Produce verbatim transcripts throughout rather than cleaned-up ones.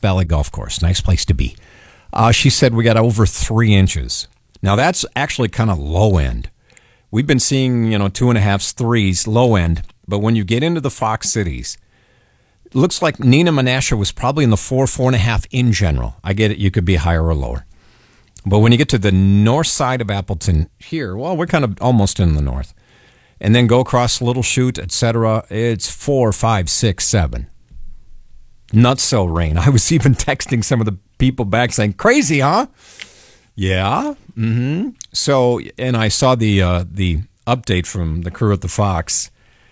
Valley Golf Course. Nice place to be. Uh, she said we got over three inches. Now, that's actually kind of low end. We've been seeing, you know, two and a halfs, threes, low end. But when you get into the Fox cities, it looks like Nina Menasha was probably in the four, four and a half in general. I get it. You could be higher or lower. But when you get to the north side of Appleton here, well, we're kind of almost in the north. And then go across Little Chute, et cetera, it's four, five, six, seven. Not so rain. I was even texting some of the people back saying, crazy, huh? Yeah. Mm-hmm. So, and I saw the uh, the update from the crew at the Fox.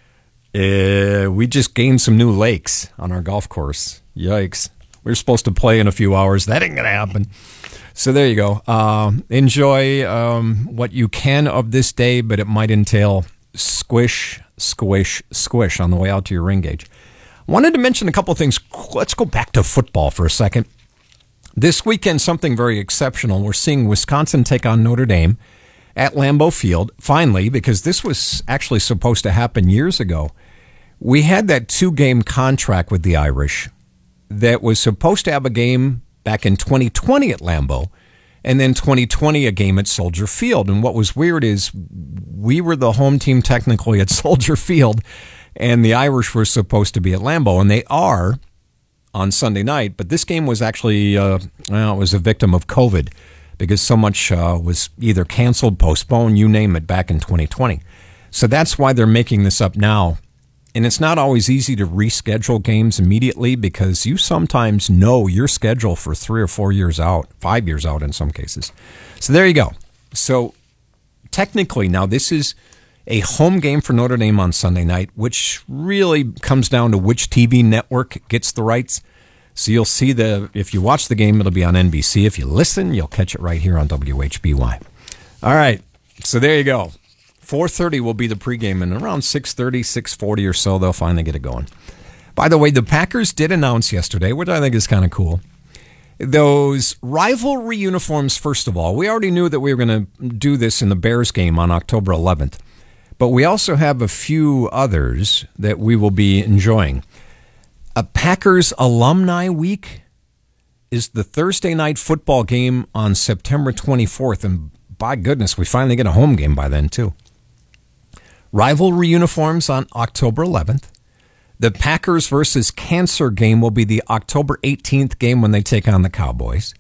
Uh, we just gained some new lakes on our golf course. Yikes. We were supposed to play in a few hours. That ain't going to happen. So there you go. Uh, enjoy um, what you can of this day, but it might entail squish, squish, squish on the way out to your ring gauge. Wanted to mention a couple of things. Let's go back to football for a second. This weekend, something very exceptional. We're seeing Wisconsin take on Notre Dame at Lambeau Field, finally, because this was actually supposed to happen years ago. We had that two-game contract with the Irish that was supposed to have a game back in twenty twenty at Lambeau, and then twenty twenty a game at Soldier Field. And what was weird is we were the home team technically at Soldier Field, and the Irish were supposed to be at Lambeau, and they are on Sunday night. But this game was actually, uh, well, it was a victim of COVID because so much uh, was either canceled, postponed, you name it, back in twenty twenty. So that's why they're making this up now. And it's not always easy to reschedule games immediately because you sometimes know your schedule for three or four years out, five years out in some cases. So there you go. So technically now this is a home game for Notre Dame on Sunday night, which really comes down to which T V network gets the rights. So you'll see the, if you watch the game, it'll be on N B C. If you listen, you'll catch it right here on W H B Y. All right. So there you go. four thirty will be the pregame, and around six thirty, six forty or so, they'll finally get it going. By the way, the Packers did announce yesterday, which I think is kind of cool, those rivalry uniforms, first of all. We already knew that we were going to do this in the Bears game on October eleventh, but we also have a few others that we will be enjoying. A Packers Alumni Week is the Thursday night football game on September twenty-fourth, and by goodness, we finally get a home game by then, too. Rivalry uniforms on October eleventh. The Packers versus Cancer game will be the October eighteenth game when they take on the Cowboys.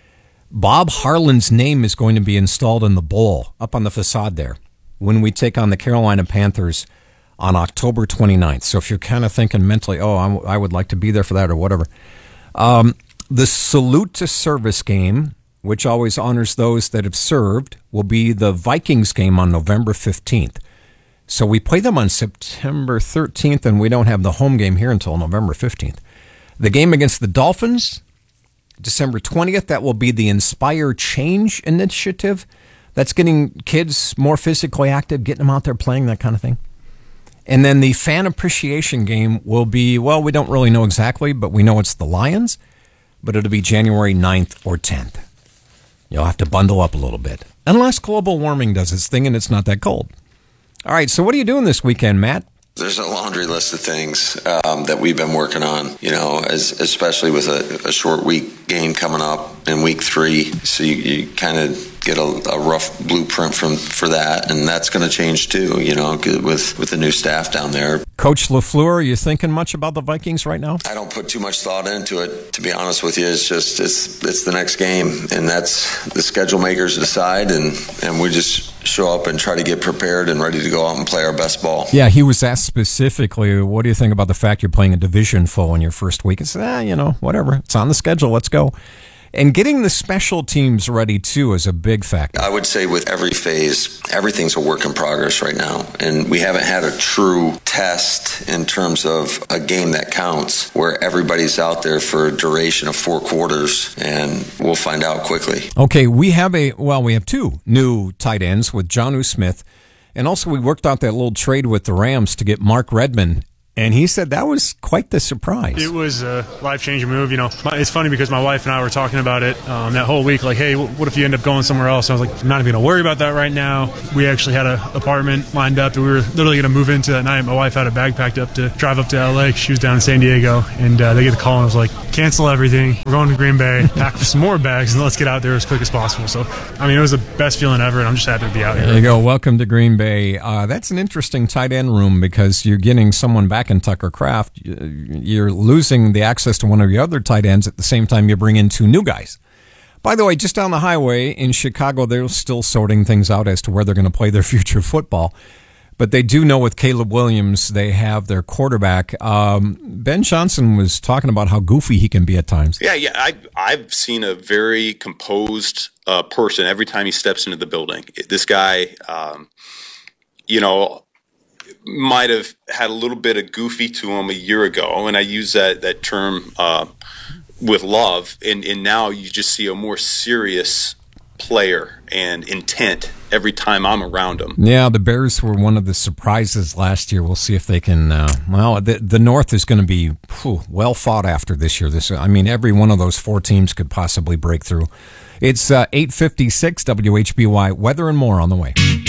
Bob Harlan's name is going to be installed in the bowl up on the facade there when we take on the Carolina Panthers on October twenty-ninth. So if you're kind of thinking mentally, oh, I'm, I would like to be there for that or whatever. Um, the Salute to Service game, which always honors those that have served, will be the Vikings game on November fifteenth. So we play them on September thirteenth, and we don't have the home game here until November fifteenth. The game against the Dolphins, December twentieth, that will be the Inspire Change initiative. That's getting kids more physically active, getting them out there playing, that kind of thing. And then the Fan Appreciation game will be, well, we don't really know exactly, but we know it's the Lions, but it'll be January ninth or tenth. You'll have to bundle up a little bit, unless global warming does its thing and it's not that cold. All right, so what are you doing this weekend, Matt? There's a laundry list of things um, that we've been working on, you know, as, especially with a, a short week game coming up in week three. So you, you kind of get a, a rough blueprint from for that, and that's going to change too, you know, with, with the new staff down there. Coach LaFleur, are you thinking much about the Vikings right now? I don't put too much thought into it, to be honest with you. It's just, it's it's the next game, and that's the schedule makers decide, and, and we just show up and try to get prepared and ready to go out and play our best ball. Yeah, he was asked specifically, what do you think about the fact you're playing a division foe in your first week? He said, ah, you know, whatever. It's on the schedule. Let's go. And getting the special teams ready, too, is a big factor. I would say with every phase, everything's a work in progress right now. And we haven't had a true test in terms of a game that counts, where everybody's out there for a duration of four quarters, and we'll find out quickly. Okay, we have a, well, we have two new tight ends with Jonnu Smith. And also we worked out that little trade with the Rams to get Mark Redmond And he said that was quite the surprise. It was a life-changing move. You know, my, it's funny because my wife and I were talking about it um, that whole week. Like, hey, what if you end up going somewhere else? And I was like, I'm not even going to worry about that right now. We actually had an apartment lined up that we were literally going to move into that night. My wife had a bag packed up to drive up to L A. She was down in San Diego, and uh, they get the call, and I was like, cancel everything. We're going to Green Bay, pack for some more bags, and let's get out there as quick as possible. So, I mean, it was the best feeling ever, and I'm just happy to be out here. There you go. Welcome to Green Bay. Uh, that's an interesting tight end room because you're getting someone back in Tucker Kraft. You're losing the access to one of your other tight ends at the same time you bring in two new guys. By the way, just down the highway in Chicago, they're still sorting things out as to where they're going to play their future football. But they do know with Caleb Williams, they have their quarterback. Um, Ben Johnson was talking about how goofy he can be at times. Yeah, yeah. I, I've seen a very composed uh, person every time he steps into the building. This guy, um, you know, might have had a little bit of goofy to him a year ago, and I use that that term uh, with love. And, and now you just see a more serious player and intent every time I'm around him. Yeah, the Bears were one of the surprises last year. We'll see if they can. Uh, well, the the North is going to be whew, well fought after this year. This, I mean, every one of those four teams could possibly break through. It's uh, eight fifty-six W H B Y. Weather and more on the way.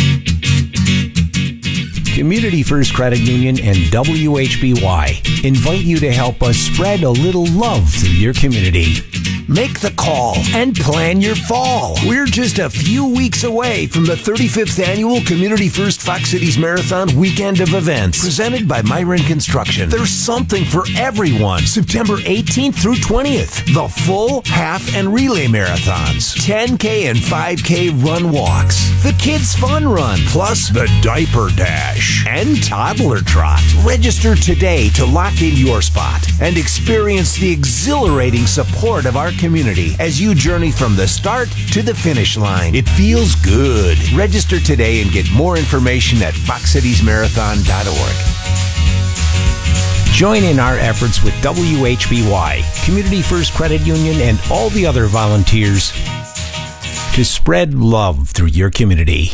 Community First Credit Union and W H B Y invite you to help us spread a little love through your community. Make the call and plan your fall. We're just a few weeks away from the thirty-fifth Annual Community First Fox Cities Marathon Weekend of Events, presented by Myron Construction. There's something for everyone. September eighteenth through twentieth, the full, half, and relay marathons, ten K and five K run walks, the Kids Fun Run, plus the Diaper Dash and Toddler Trot. Register today to lock in your spot and experience the exhilarating support of our community as you journey from the start to the finish line. It feels good. Register today and get more information at fox cities marathon dot org. Join in our efforts with W H B Y, Community First Credit Union, and all the other volunteers to spread love through your community.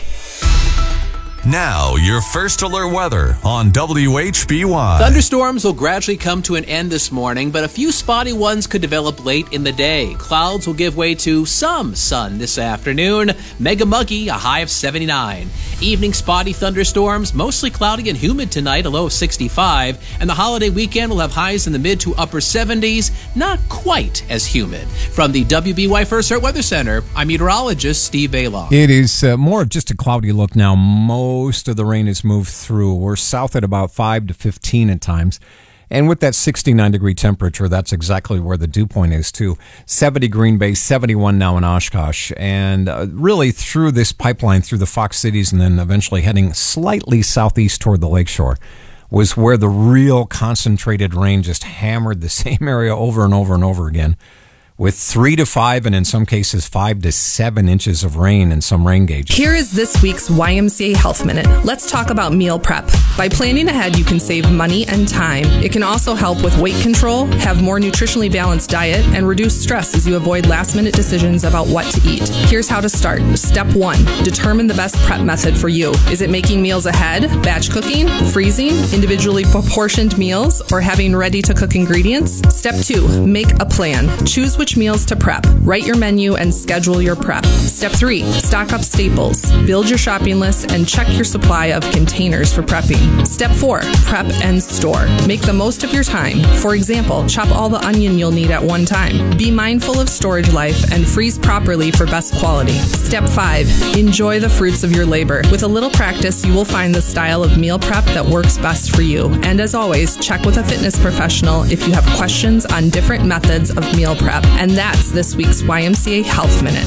Now, your first alert weather on W H B Y. Thunderstorms will gradually come to an end this morning, but a few spotty ones could develop late in the day. Clouds will give way to some sun this afternoon. Mega muggy, a high of seventy-nine. Evening spotty thunderstorms, mostly cloudy and humid tonight, a low of sixty-five. And the holiday weekend will have highs in the mid to upper seventies, not quite as humid. From the W B Y First Alert Weather Center, I'm meteorologist Steve Baylong. It is uh, more of just a cloudy look now. Most of the rain has moved through. We're south at about five to fifteen at times. And with that sixty-nine degree temperature, that's exactly where the dew point is, too. seventy Green Bay, seventy-one now in Oshkosh. And uh, really through this pipeline, through the Fox Cities, and then eventually heading slightly southeast toward the lakeshore, was where the real concentrated rain just hammered the same area over and over and over again, with three to five and in some cases five to seven inches of rain in some rain gauges. Here is this week's Y M C A Health Minute. Let's talk about meal prep. By planning ahead, you can save money and time. It can also help with weight control, have more nutritionally balanced diet, and reduce stress as you avoid last-minute decisions about what to eat. Here's how to start. Step one, determine the best prep method for you. Is it making meals ahead, batch cooking, freezing, individually proportioned meals, or having ready-to-cook ingredients? Step two, make a plan. Choose which meals to prep. Write your menu and schedule your prep. Step three, stock up staples. Build your shopping list and check your supply of containers for prepping. Step four, prep and store. Make the most of your time. For example, chop all the onion you'll need at one time. Be mindful of storage life and freeze properly for best quality. Step five, enjoy the fruits of your labor. With a little practice, you will find the style of meal prep that works best for you. And as always, check with a fitness professional if you have questions on different methods of meal prep. And that's this week's Y M C A Health Minute.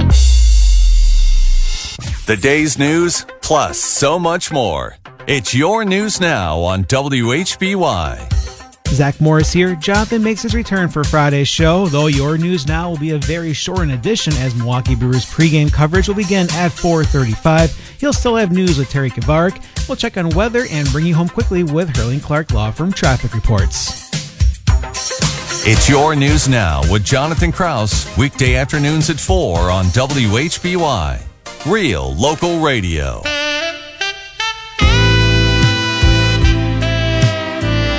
The day's news, plus so much more. It's your news now on W H B Y. Zach Morris here. Jonathan makes his return for Friday's show, though your news now will be a very shortened edition as Milwaukee Brewers pregame coverage will begin at four thirty-five. He'll still have news with Terry Kavarik. We'll check on weather and bring you home quickly with Hurling Clark Law Firm traffic reports. It's your news now with Jonathan Krause, weekday afternoons at four on W H B Y. Real local radio.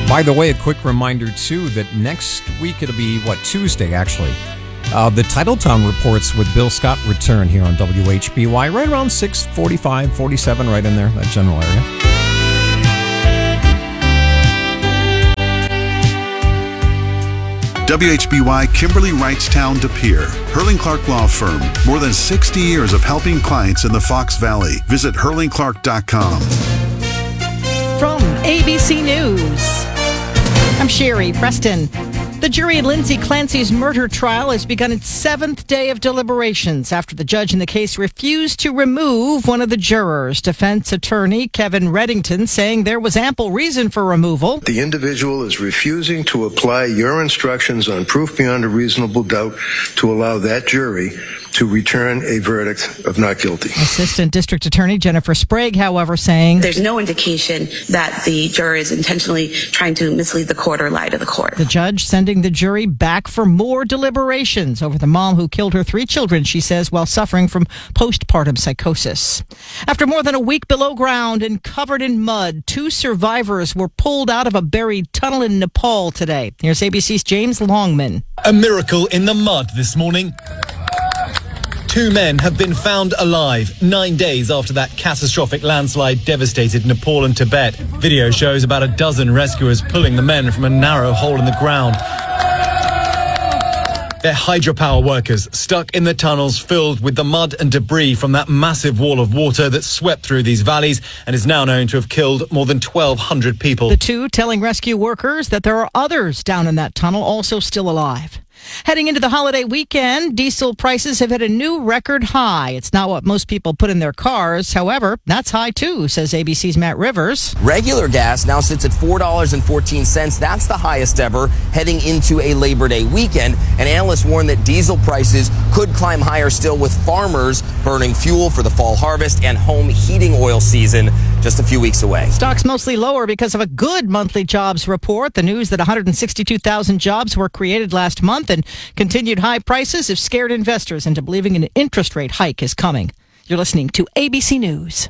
By the way, a quick reminder, too, that next week it'll be, what, Tuesday, actually. Uh, the Titletown reports with Bill Scott return here on W H B Y, right around six forty-five, forty-seven, right in there, that general area. W H B Y Kimberly Wrightstown De Pere, Hurling Clark Law Firm. More than sixty years of helping clients in the Fox Valley. Visit hurling clark dot com. From A B C News, I'm Sherry Preston. The jury in Lindsay Clancy's murder trial has begun its seventh day of deliberations after the judge in the case refused to remove one of the jurors. Defense attorney Kevin Reddington saying there was ample reason for removal. The individual is refusing to apply your instructions on proof beyond a reasonable doubt to allow that jury to return a verdict of not guilty. Assistant District Attorney Jennifer Sprague, however, saying there's no indication that the juror is intentionally trying to mislead the court or lie to the court. The judge sending the jury back for more deliberations over the mom who killed her three children, she says, while suffering from postpartum psychosis. After more than a week below ground and covered in mud, two survivors were pulled out of a buried tunnel in Nepal today. Here's A B C's James Longman. A miracle in the mud this morning. Two men have been found alive nine days after that catastrophic landslide devastated Nepal and Tibet. Video shows about a dozen rescuers pulling the men from a narrow hole in the ground. They're hydropower workers stuck in the tunnels filled with the mud and debris from that massive wall of water that swept through these valleys and is now known to have killed more than twelve hundred people. The two telling rescue workers that there are others down in that tunnel also still alive. Heading into the holiday weekend, diesel prices have hit a new record high. It's not what most people put in their cars. However, that's high too, says A B C's Matt Rivers. Regular gas now sits at four dollars and fourteen cents. That's the highest ever heading into a Labor Day weekend. And analysts warn that diesel prices could climb higher still with farmers burning fuel for the fall harvest and home heating oil season just a few weeks away. Stocks mostly lower because of a good monthly jobs report. The news that one hundred sixty-two thousand jobs were created last month and continued high prices have scared investors into believing an interest rate hike is coming. You're listening to A B C News.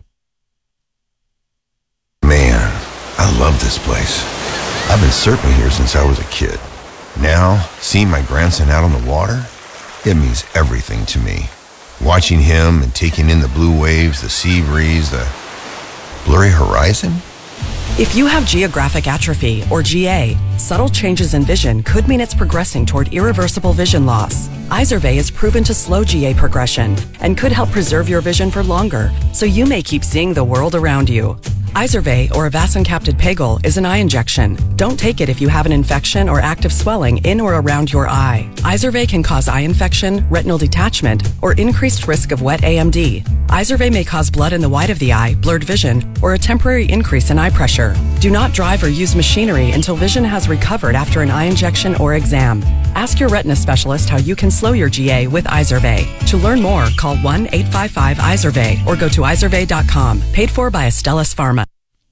Man, I love this place. I've been surfing here since I was a kid. Now, seeing my grandson out on the water, it means everything to me. Watching him and taking in the blue waves, the sea breeze, the blurry horizon. If you have geographic atrophy, or G A, subtle changes in vision could mean it's progressing toward irreversible vision loss. Izervay is proven to slow G A progression and could help preserve your vision for longer, so you may keep seeing the world around you. Izervay, or avacincaptad pegol, is an eye injection. Don't take it if you have an infection or active swelling in or around your eye. Izervay can cause eye infection, retinal detachment, or increased risk of wet A M D. Izervay may cause blood in the white of the eye, blurred vision, or a temporary increase in eye pressure. Do not drive or use machinery until vision has recovered after an eye injection or exam. Ask your retina specialist how you can slow your G A with Izervay. To learn more, call one eight five five Izervay or go to izervay dot com. Paid for by Astellas Pharma.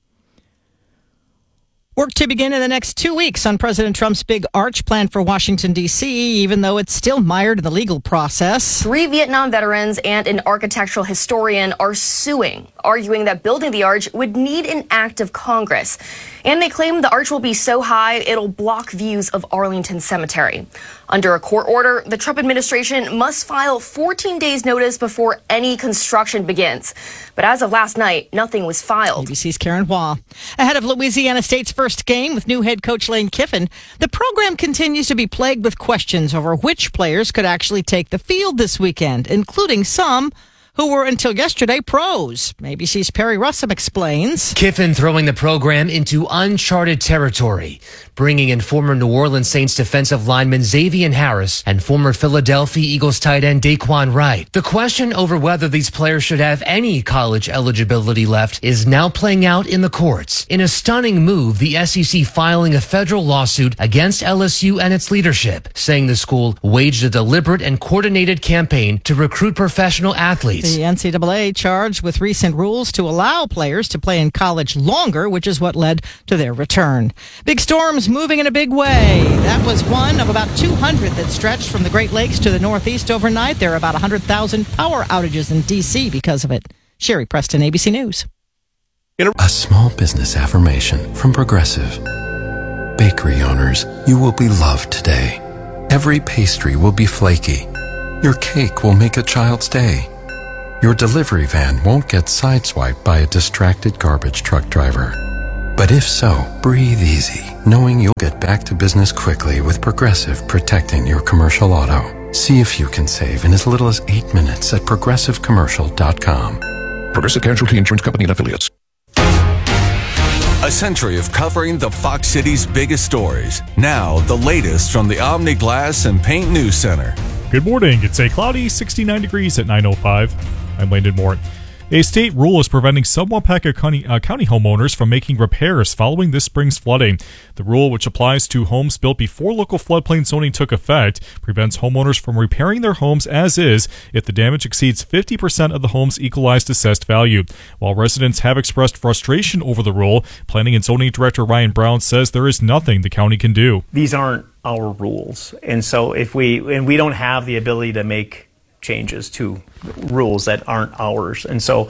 Work to begin in the next two weeks on President Trump's big arch plan for Washington, D C, even though it's still mired in the legal process. Three Vietnam veterans and an architectural historian are suing, arguing that building the arch would need an act of Congress. And they claim the arch will be so high it'll block views of Arlington Cemetery. Under a court order, the Trump administration must file fourteen days notice before any construction begins. But as of last night, nothing was filed. A B C's Karen Hua. Ahead of Louisiana State's first game with new head coach Lane Kiffin, the program continues to be plagued with questions over which players could actually take the field this weekend, including some who were until yesterday pros. A B C's Perry Russum explains. Kiffin throwing the program into uncharted territory, bringing in former New Orleans Saints defensive lineman Xavier Harris and former Philadelphia Eagles tight end Daquan Wright. The question over whether these players should have any college eligibility left is now playing out in the courts. In a stunning move, the S E C filing a federal lawsuit against L S U and its leadership, saying the school waged a deliberate and coordinated campaign to recruit professional athletes. The N C double A charged with recent rules to allow players to play in college longer, which is what led to their return. Big storms moving in a big way. That was one of about two hundred that stretched from the Great Lakes to the Northeast overnight. There are about one hundred thousand power outages in D C because of it. Sherry Preston, A B C News. A small business affirmation from Progressive. Bakery owners, you will be loved today. Every pastry will be flaky. Your cake will make a child's day. Your delivery van won't get sideswiped by a distracted garbage truck driver. But if so, breathe easy, knowing you'll get back to business quickly with Progressive protecting your commercial auto. See if you can save in as little as eight minutes at progressive commercial dot com. Progressive Casualty Insurance Company and Affiliates. A century of covering the Fox City's biggest stories. Now, the latest from the Omni Glass and Paint News Center. Good morning. It's a cloudy sixty-nine degrees at nine oh five. I'm Landon Moore. A state rule is preventing some Waupaca County, uh, County homeowners from making repairs following this spring's flooding. The rule, which applies to homes built before local floodplain zoning took effect, prevents homeowners from repairing their homes as is if the damage exceeds fifty percent of the home's equalized assessed value. While residents have expressed frustration over the rule, Planning and Zoning Director Ryan Brown says there is nothing the county can do. These aren't our rules, and so if we and we don't have the ability to make changes to rules that aren't ours. And so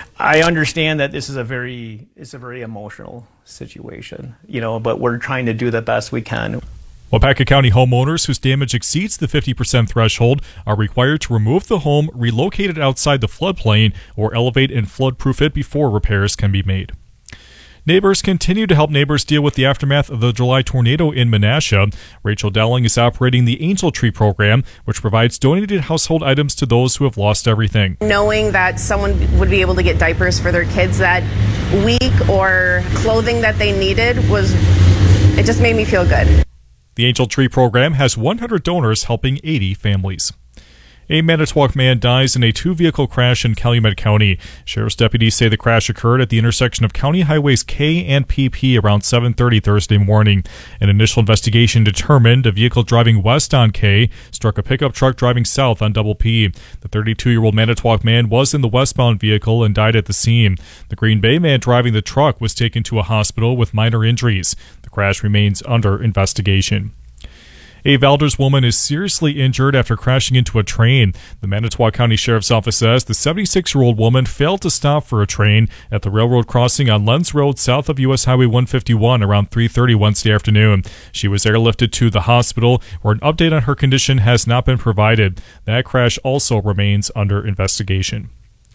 I understand that this is a very it's a very emotional situation, you know, but we're trying to do the best we can. Waupaca County homeowners whose damage exceeds the fifty percent threshold are required to remove the home, relocate it outside the floodplain, or elevate and floodproof it before repairs can be made. Neighbors continue to help neighbors deal with the aftermath of the July tornado in Menasha. Rachel Dowling is operating the Angel Tree program, which provides donated household items to those who have lost everything. Knowing that someone would be able to get diapers for their kids that week or clothing that they needed was, it just made me feel good. The Angel Tree program has one hundred donors helping eighty families. A Manitowoc man dies in a two-vehicle crash in Calumet County. Sheriff's deputies say the crash occurred at the intersection of County Highways K and P P around seven thirty Thursday morning. An initial investigation determined a vehicle driving west on K struck a pickup truck driving south on Double P. The thirty-two-year-old Manitowoc man was in the westbound vehicle and died at the scene. The Green Bay man driving the truck was taken to a hospital with minor injuries. The crash remains under investigation. A Valdez woman is seriously injured after crashing into a train. The Manitowoc County Sheriff's Office says the seventy-six-year-old woman failed to stop for a train at the railroad crossing on Lens Road south of U S Highway one fifty-one around three thirty Wednesday afternoon. She was airlifted to the hospital, where an update on her condition has not been provided. That crash also remains under investigation.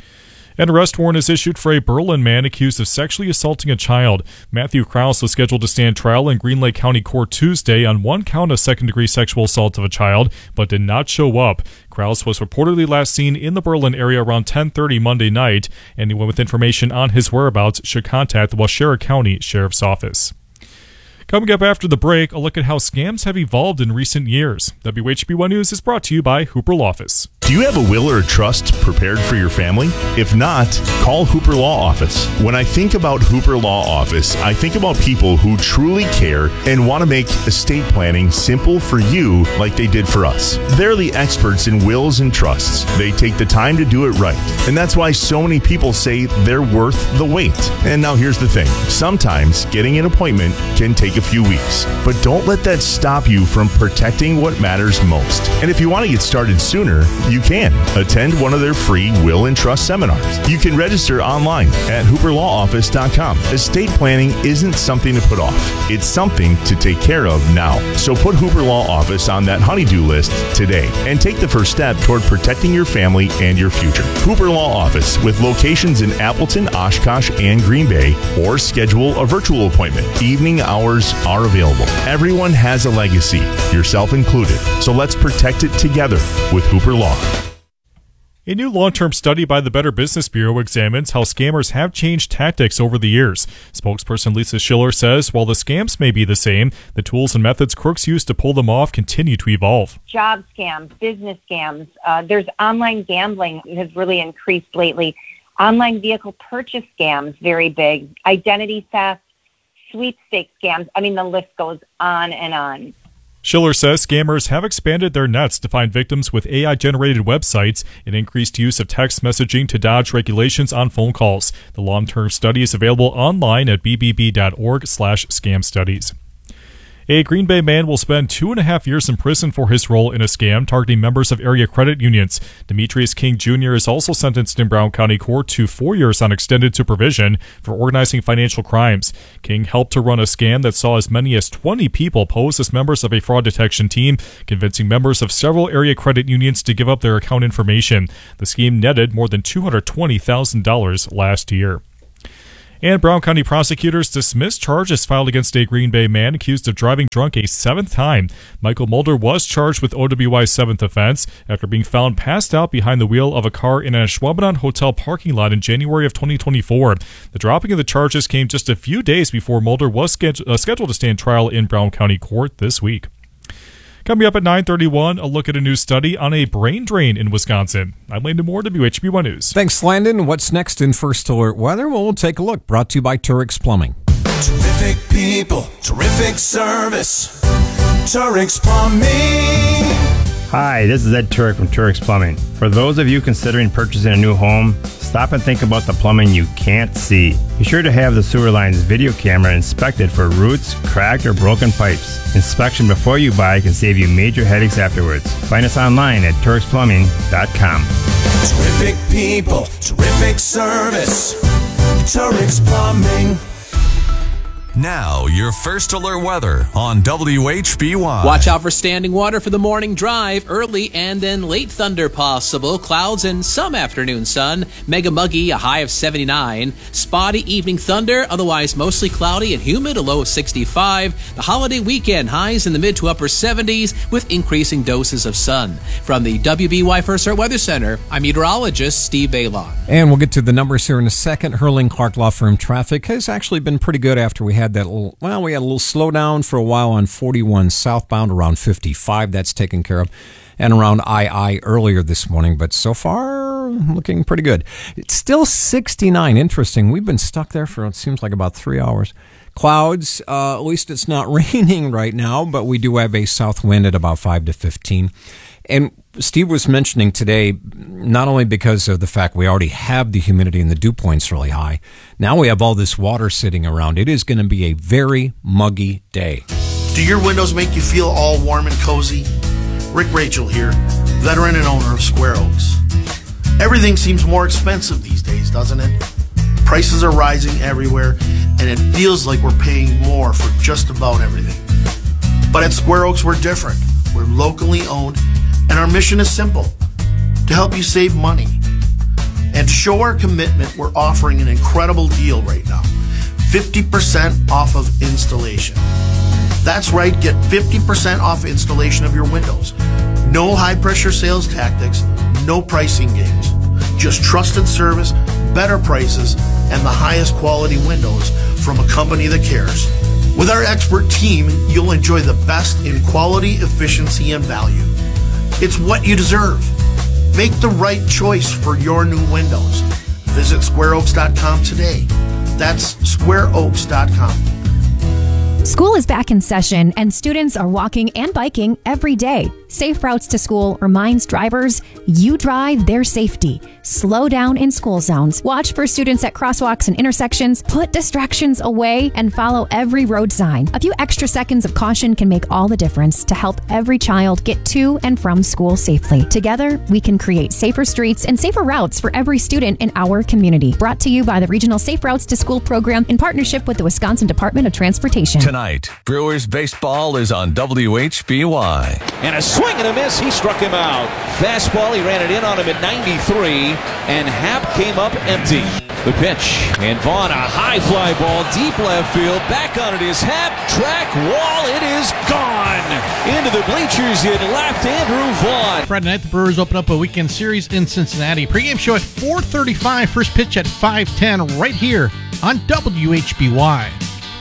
An arrest warrant is issued for a Berlin man accused of sexually assaulting a child. Matthew Krause was scheduled to stand trial in Green Lake County Court Tuesday on one count of second-degree sexual assault of a child, but did not show up. Krause was reportedly last seen in the Berlin area around ten thirty Monday night. Anyone with information on his whereabouts should contact the Waushara County Sheriff's Office. Coming up after the break, a look at how scams have evolved in recent years. W H B one News is brought to you by Hooper Law Office. Do you have a will or a trust prepared for your family? If not, call Hooper Law Office. When I think about Hooper Law Office, I think about people who truly care and want to make estate planning simple for you like they did for us. They're the experts in wills and trusts. They take the time to do it right. And that's why so many people say they're worth the wait. And now here's the thing. Sometimes getting an appointment can take a few weeks. But don't let that stop you from protecting what matters most. And if you want to get started sooner, you can. Attend one of their free will and trust seminars. You can register online at hooper law office dot com. Estate planning isn't something to put off. It's something to take care of now. So put Hooper Law Office on that honey-do list today and take the first step toward protecting your family and your future. Hooper Law Office, with locations in Appleton, Oshkosh, and Green Bay, or schedule a virtual appointment. Evening hours are available. Everyone has a legacy, yourself included. So let's protect it together with Hooper Law. A new long-term study by the Better Business Bureau examines how scammers have changed tactics over the years. Spokesperson Lisa Schiller says while the scams may be the same, the tools and methods crooks use to pull them off continue to evolve. Job scams, business scams, uh, there's online gambling has really increased lately. Online vehicle purchase scams, very big. Identity theft, sweepstakes scams. I mean, the list goes on and on. Schiller says scammers have expanded their nets to find victims with A I-generated websites and increased use of text messaging to dodge regulations on phone calls. The long-term study is available online at b b b dot org slash scam studies. A Green Bay man will spend two and a half years in prison for his role in a scam targeting members of area credit unions. Demetrius King Junior is also sentenced in Brown County Court to four years on extended supervision for organizing financial crimes. King helped to run a scam that saw as many as twenty people pose as members of a fraud detection team, convincing members of several area credit unions to give up their account information. The scheme netted more than two hundred twenty thousand dollars last year. And Brown County prosecutors dismissed charges filed against a Green Bay man accused of driving drunk a seventh time. Michael Mulder was charged with O W I's seventh offense after being found passed out behind the wheel of a car in a Schwabenland hotel parking lot in January of twenty twenty-four. The dropping of the charges came just a few days before Mulder was scheduled to stand trial in Brown County Court this week. Coming up at nine thirty-one, a look at a new study on a brain drain in Wisconsin. I'm Landon Moore, W H B one News. Thanks, Landon. What's next in First Alert Weather? Well, we'll take a look. Brought to you by Turix Plumbing. Terrific people, terrific service. Turix Plumbing. Hi, this is Ed Turek from Turix Plumbing. For those of you considering purchasing a new home, stop and think about the plumbing you can't see. Be sure to have the sewer line's video camera inspected for roots, cracked, or broken pipes. Inspection before you buy can save you major headaches afterwards. Find us online at turix plumbing dot com. Terrific people, terrific service. Turix Plumbing. Now, your First Alert Weather on W H B Y. Watch out for standing water for the morning drive. Early and then late thunder possible. Clouds and some afternoon sun. Mega muggy, a high of seventy-nine. Spotty evening thunder, otherwise mostly cloudy and humid, a low of sixty-five. The holiday weekend, highs in the mid to upper seventies with increasing doses of sun. From the W B Y First Alert Weather Center, I'm meteorologist Steve Bailon. And we'll get to the numbers here in a second. Hurling Clark Law Firm traffic has actually been pretty good after we had that little, well, we had a little slowdown for a while on forty-one southbound around fifty-five. That's taken care of. And around I I earlier this morning, but so far looking pretty good. It's still sixty-nine. Interesting. We've been stuck there for, it seems like, about three hours. Clouds, uh, at least it's not raining right now, but we do have a south wind at about five to fifteen. And Steve was mentioning today, not only because of the fact we already have the humidity and the dew points really high, now we have all this water sitting around. It is going to be a very muggy day. Do your windows make you feel all warm and cozy? Rick Rachel here, veteran and owner of Square Oaks. Everything seems more expensive these days, doesn't it? Prices are rising everywhere, and it feels like we're paying more for just about everything. But at Square Oaks, we're different. We're locally owned, and our mission is simple: to help you save money. And to show our commitment, we're offering an incredible deal right now. fifty percent off of installation. That's right, get fifty percent off installation of your windows. No high-pressure sales tactics, no pricing games. Just trusted service, better prices, and the highest quality windows from a company that cares. With our expert team, you'll enjoy the best in quality, efficiency, and value. It's what you deserve. Make the right choice for your new windows. Visit square oaks dot com today. That's square oaks dot com. School is back in session, and students are walking and biking every day. Safe routes to school reminds drivers you drive their safety. Slow down in school zones. Watch for students at crosswalks and intersections. Put distractions away and follow every road sign. A few extra seconds of caution can make all the difference to help every child get to and from school safely. Together, we can create safer streets and safer routes for every student in our community. Brought to you by the Regional Safe Routes to School program in partnership with the Wisconsin Department of Transportation. Tonight, Brewers baseball is on W H B Y. And a swing and a miss. He struck him out. Fastball. He ran it in on him at ninety-three, and Happ came up empty. The pitch, and Vaughn, a high fly ball, deep left field. Back on it is Happ. Track wall. It is gone. Into the bleachers in left, Andrew Vaughn. Friday night, the Brewers open up a weekend series in Cincinnati. Pre-game show at four thirty-five. First pitch at five ten right here on W H B Y.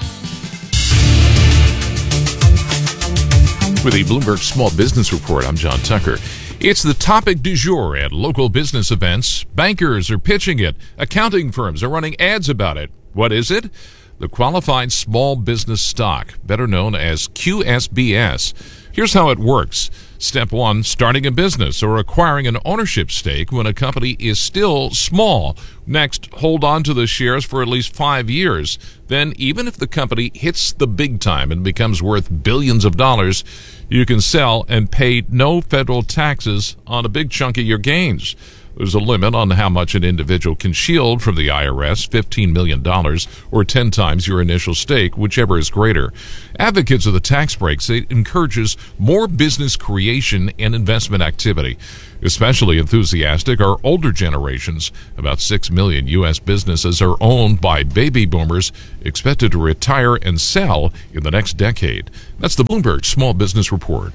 With the Bloomberg Small Business Report, I'm John Tucker. It's the topic du jour at local business events. Bankers are pitching it. Accounting firms are running ads about it. What is it? the Qualified Small Business Stock, better known as Q S B S. Here's how it works. Step one, starting a business or acquiring an ownership stake when a company is still small. Next, hold on to the shares for at least five years. Then, even if the company hits the big time and becomes worth billions of dollars, you can sell and pay no federal taxes on a big chunk of your gains. There's a limit on how much an individual can shield from the I R S, fifteen million dollars, or ten times your initial stake, whichever is greater. Advocates of the tax break say it encourages more business creation and investment activity. Especially enthusiastic are older generations. About six million U S businesses are owned by baby boomers expected to retire and sell in the next decade. That's the Bloomberg Small Business Report.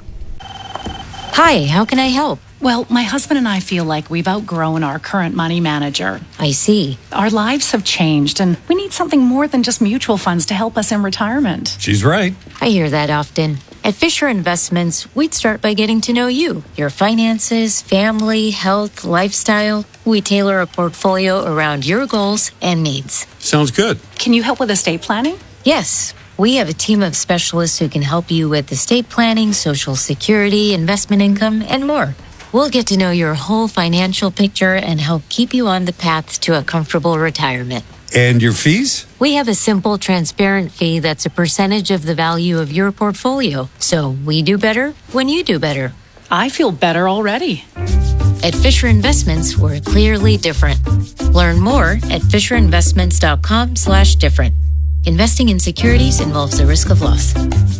Hi, how can I help? Well, my husband and I feel like we've outgrown our current money manager. I see. Our lives have changed, and we need something more than just mutual funds to help us in retirement. She's right. I hear that often. At Fisher Investments, we'd start by getting to know you, your finances, family, health, lifestyle. We tailor a portfolio around your goals and needs. Sounds good. Can you help with estate planning? Yes. We have a team of specialists who can help you with estate planning, Social Security, investment income, and more. We'll get to know your whole financial picture and help keep you on the path to a comfortable retirement. And your fees? We have a simple, transparent fee that's a percentage of the value of your portfolio. So we do better when you do better. I feel better already. At Fisher Investments, we're clearly different. Learn more at fisherinvestments.com slash different. Investing in securities involves a risk of loss.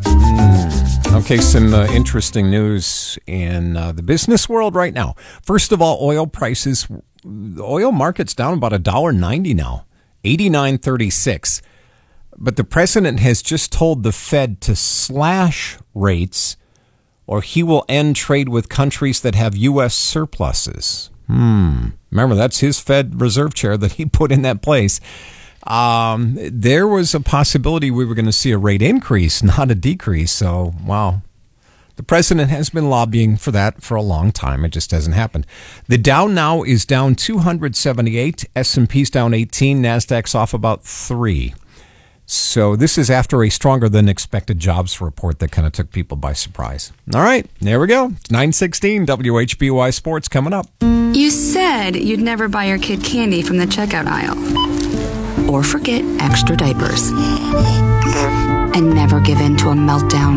Mm. Okay, some uh, interesting news in uh, the business world right now. First of all, oil prices, the oil market's down about one dollar ninety now, eighty-nine thirty-six. But the president has just told the Fed to slash rates or he will end trade with countries that have U S surpluses. Hmm. Remember, that's his Fed Reserve chair that he put in that place. Um, there was a possibility we were going to see a rate increase, not a decrease. So, wow. The president has been lobbying for that for a long time. It just hasn't happened. The Dow now is down two hundred seventy-eight. S and P's down eighteen. NASDAQ's off about three. So this is after a stronger than expected jobs report that kind of took people by surprise. All right, there we go. It's nine sixteen W H B Y Sports coming up. You said you'd never buy your kid candy from the checkout aisle. Or forget extra diapers. And never give in to a meltdown.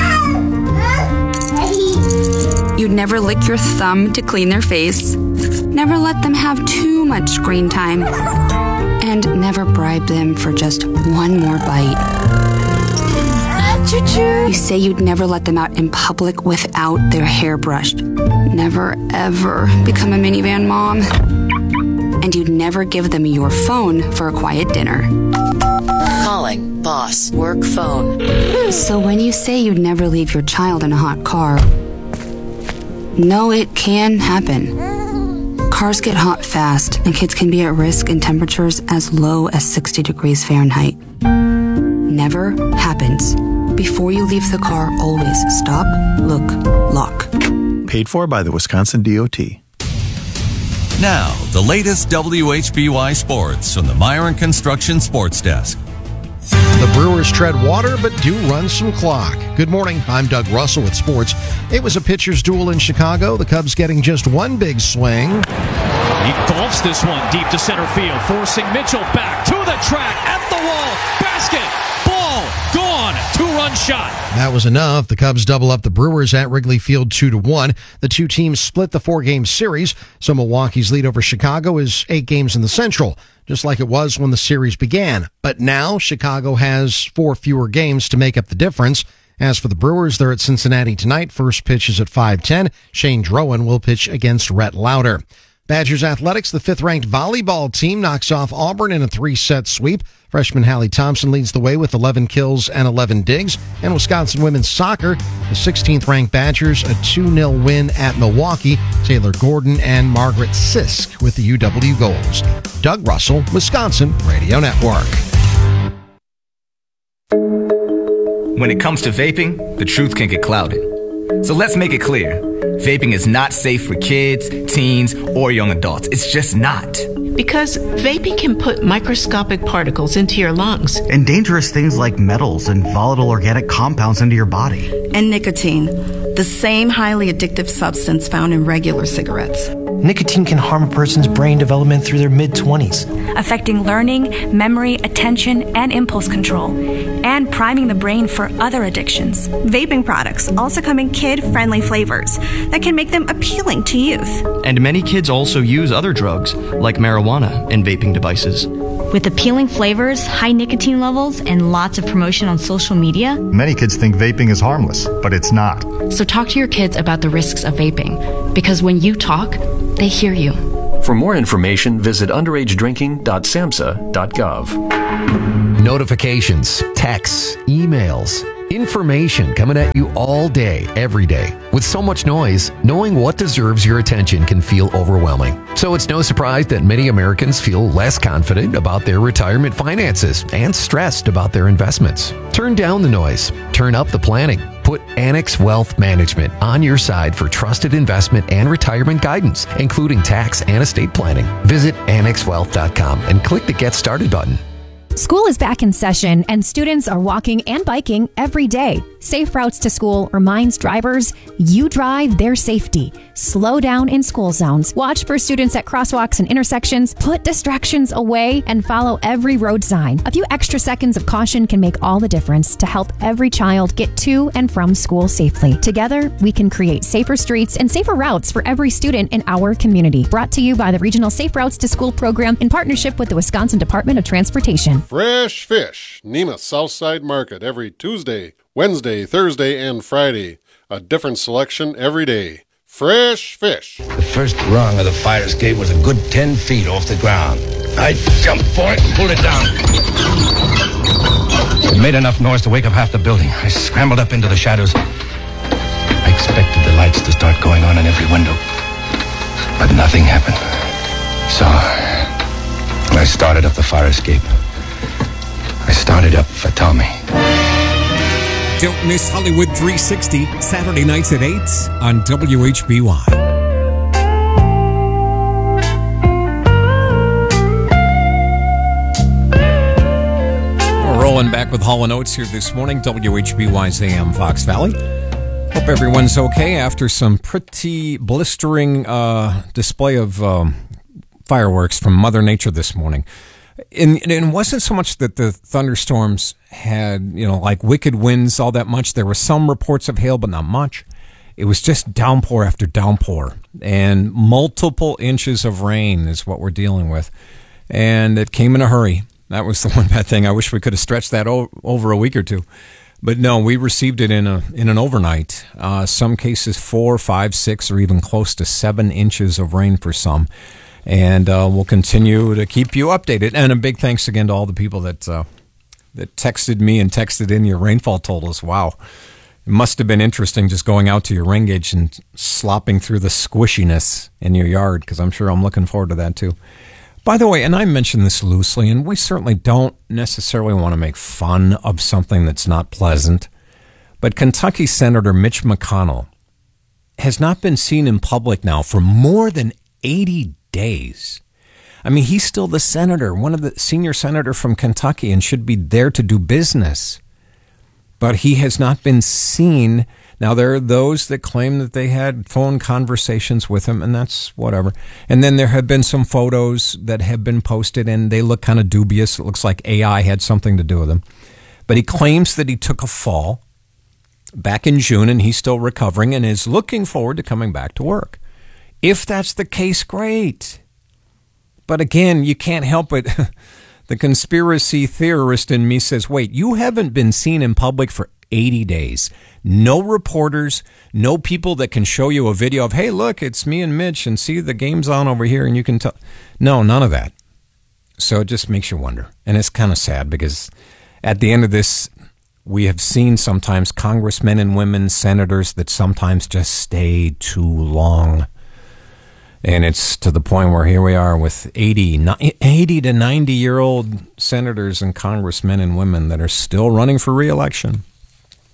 You'd never lick your thumb to clean their face. Never let them have too much screen time. And never bribe them for just one more bite. You say you'd never let them out in public without their hair brushed. Never, ever become a minivan mom. And you'd never give them your phone for a quiet dinner. Calling boss work phone. So when you say you'd never leave your child in a hot car, no, it can happen. Cars get hot fast, and kids can be at risk in temperatures as low as sixty degrees Fahrenheit. Never happens. Before you leave the car, always stop, look, lock. Paid for by the Wisconsin D O T. Now, the latest W H B Y Sports from the Myron Construction Sports Desk. The Brewers tread water but do run some clock. Good morning, I'm Doug Russell with sports. It was a pitcher's duel in Chicago, the Cubs getting just one big swing. He golfs this one deep to center field, forcing Mitchell back to the track, at the wall, basket, ball, gone, two-run shot. That was enough. The Cubs double up the Brewers at Wrigley Field two to one. The two teams split the four-game series, so Milwaukee's lead over Chicago is eight games in the Central, just like it was when the series began. But now Chicago has four fewer games to make up the difference. As for the Brewers, they're at Cincinnati tonight. First pitch is at five ten. Shane Drowan will pitch against Rhett Lauder. Badgers Athletics, the fifth-ranked volleyball team, knocks off Auburn in a three-set sweep. Freshman Hallie Thompson leads the way with eleven kills and eleven digs. And Wisconsin women's soccer, the sixteenth-ranked Badgers, a two nil win at Milwaukee. Taylor Gordon and Margaret Sisk with the U W goals. Doug Russell, Wisconsin Radio Network. When it comes to vaping, the truth can get clouded. So let's make it clear. Vaping is not safe for kids, teens, or young adults. It's just not. Because vaping can put microscopic particles into your lungs. And dangerous things like metals and volatile organic compounds into your body. And nicotine, the same highly addictive substance found in regular cigarettes. Nicotine can harm a person's brain development through their mid-twenties, affecting learning, memory, attention, and impulse control, and priming the brain for other addictions. Vaping products also come in kid-friendly flavors that can make them appealing to youth. And many kids also use other drugs, like marijuana, in vaping devices. With appealing flavors, high nicotine levels, and lots of promotion on social media, many kids think vaping is harmless, but it's not. So talk to your kids about the risks of vaping, because when you talk, they hear you. For more information, visit underage drinking dot samhsa dot gov. Notifications, texts, emails, information coming at you all day, every day. With so much noise, knowing what deserves your attention can feel overwhelming. So it's no surprise that many Americans feel less confident about their retirement finances and stressed about their investments. Turn down the noise. Turn up the planning. Put Annex Wealth Management on your side for trusted investment and retirement guidance, including tax and estate planning. Visit annex wealth dot com and click the Get Started button. School is back in session and students are walking and biking every day. Safe routes to school reminds drivers you drive their safety. Slow down in school zones. Watch for students at crosswalks and intersections. Put distractions away and follow every road sign. A few extra seconds of caution can make all the difference to help every child get to and from school safely. Together, we can create safer streets and safer routes for every student in our community. Brought to you by the Regional Safe Routes to School program in partnership with the Wisconsin Department of Transportation. Fresh fish, Nemeth Southside Market every Tuesday, Wednesday, Thursday, and Friday. A different selection every day. Fresh fish. The first rung of the fire escape was a good ten feet off the ground. I jumped for it and pulled it down. It made enough noise to wake up half the building. I scrambled up into the shadows. I expected the lights to start going on in every window, but nothing happened. So I started up the fire escape. I started up for Tommy. Don't miss Hollywood three sixty, Saturday nights at eight on W H B Y. We're rolling back with Hall and Oates here this morning, W H B Y's A M Fox Valley. Hope everyone's okay after some pretty blistering uh, display of um, fireworks from Mother Nature this morning. And, and it wasn't so much that the thunderstorms had, you know, like wicked winds all that much. There were some reports of hail, but not much. It was just downpour after downpour. And multiple inches of rain is what we're dealing with. And it came in a hurry. That was the one bad thing. I wish we could have stretched that o- over a week or two. But no, we received it in a in an overnight. Uh, some cases four, five, six, or even close to seven inches of rain for some. And uh, we'll continue to keep you updated. And a big thanks again to all the people that uh, that texted me and texted in your rainfall totals. Wow. It must have been interesting just going out to your rain gauge and slopping through the squishiness in your yard, because I'm sure I'm looking forward to that too. By the way, and I mentioned this loosely, and we certainly don't necessarily want to make fun of something that's not pleasant, but Kentucky Senator Mitch McConnell has not been seen in public now for more than eighty days. I mean, he's still the senator, one of the senior senator from Kentucky, and should be there to do business. But he has not been seen. Now, there are those that claim that they had phone conversations with him, and that's whatever. And then there have been some photos that have been posted, and they look kind of dubious. It looks like A I had something to do with them. But he claims that he took a fall back in June, and he's still recovering and is looking forward to coming back to work. If that's the case, great. But again, you can't help it. The conspiracy theorist in me says, wait, you haven't been seen in public for eighty days. No reporters, no people that can show you a video of, hey, look, it's me and Mitch, and see the game's on over here, and you can tell. No, none of that. So it just makes you wonder. And it's kind of sad, because at the end of this, we have seen sometimes congressmen and women, senators, that sometimes just stay too long. And it's to the point where here we are with eighty, eighty to ninety-year-old senators and congressmen and women that are still running for re-election.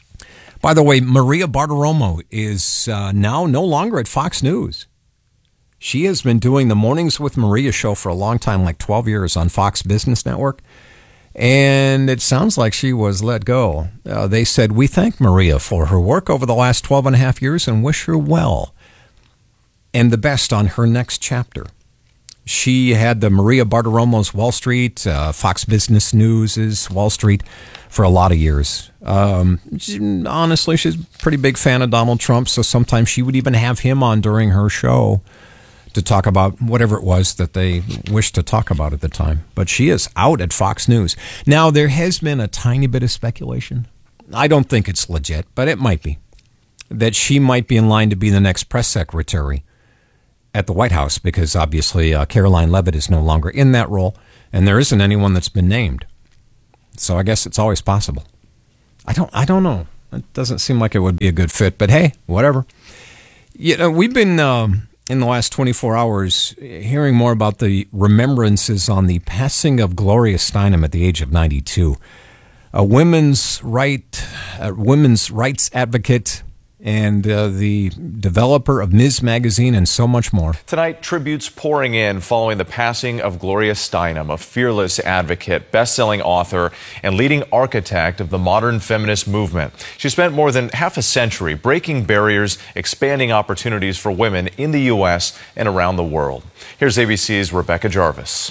By the way, Maria Bartiromo is uh, now no longer at Fox News. She has been doing the Mornings with Maria show for a long time, like twelve years on Fox Business Network. And it sounds like she was let go. Uh, they said, we thank Maria for her work over the last twelve and a half years and wish her well and the best on her next chapter. She had the Maria Bartiromo's Wall Street, uh, Fox Business News' Wall Street for a lot of years. Um, she, honestly, she's a pretty big fan of Donald Trump, so sometimes she would even have him on during her show to talk about whatever it was that they wished to talk about at the time. But she is out at Fox News. Now, there has been a tiny bit of speculation. I don't think it's legit, but it might be, that she might be in line to be the next press secretary at the White House, because obviously uh, Caroline Leavitt is no longer in that role, and there isn't anyone that's been named. So I guess it's always possible. I don't I don't know. It doesn't seem like it would be a good fit, but hey, whatever. You know, we've been, um, in the last twenty-four hours, hearing more about the remembrances on the passing of Gloria Steinem at the age of ninety-two. A women's right, a women's rights advocate, and uh, the developer of Ms. Magazine, and so much more. Tonight, tributes pouring in following the passing of Gloria Steinem, a fearless advocate, best-selling author, and leading architect of the modern feminist movement. She spent more than half a century breaking barriers, expanding opportunities for women in the U S and around the world. Here's A B C's Rebecca Jarvis.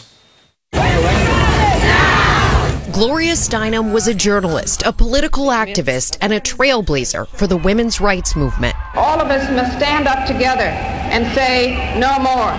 Gloria Steinem was a journalist, a political activist, and a trailblazer for the women's rights movement. All of us must stand up together and say no more.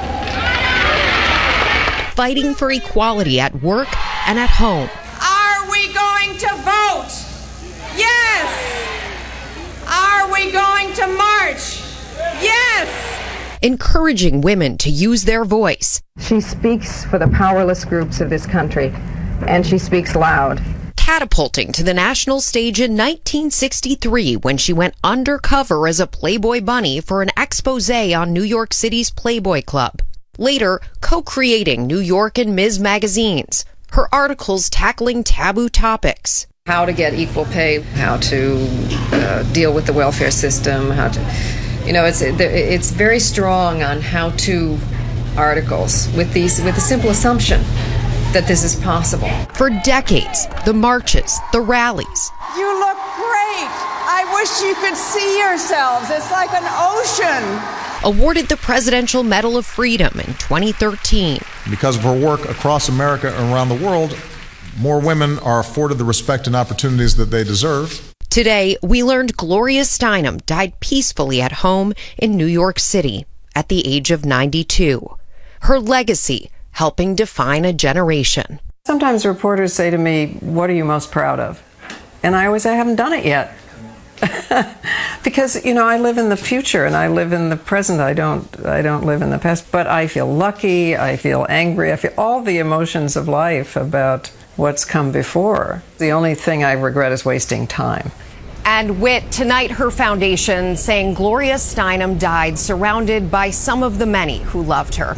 Fighting for equality at work and at home. Are we going to vote? Yes. Are we going to march? Yes. Encouraging women to use their voice. She speaks for the powerless groups of this country, and she speaks loud. Catapulting to the national stage in nineteen sixty-three when she went undercover as a Playboy bunny for an expose on New York City's Playboy Club. Later, co-creating New York and Miz magazines, her articles tackling taboo topics. How to get equal pay, how to uh, deal with the welfare system, how to, you know, it's it's very strong on how-to articles with these with the simple assumption that this is possible. For decades, the marches, the rallies. You look great. I wish you could see yourselves. It's like an ocean. Awarded the Presidential Medal of Freedom in twenty thirteen. Because of her work across America and around the world, more women are afforded the respect and opportunities that they deserve. Today, we learned Gloria Steinem died peacefully at home in New York City at the age of ninety-two. Her legacy helping define a generation. Sometimes reporters say to me, what are you most proud of? And I always say, I haven't done it yet. Because, you know, I live in the future and I live in the present. I don't, I don't live in the past. But I feel lucky, I feel angry, I feel all the emotions of life about what's come before. The only thing I regret is wasting time. And Wit, tonight her foundation saying Gloria Steinem died surrounded by some of the many who loved her.